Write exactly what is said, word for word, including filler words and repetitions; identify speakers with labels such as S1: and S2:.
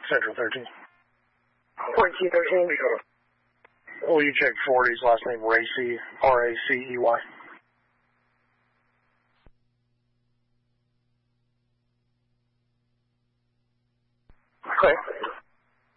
S1: Central thirteen.
S2: fourteen thirteen.
S1: Will you check forty's last name Racy, R A C E Y?
S2: Okay.